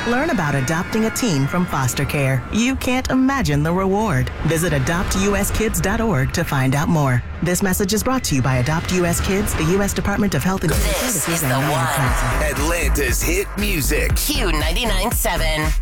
Learn about adopting a teen from foster care. You can't imagine the reward. Visit adoptuskids.org to find out more. This message is brought to you by Adopt U.S. Kids, the U.S. Department of Health and Human Services, is the and one. Council. Atlanta's hit music. Q99.7.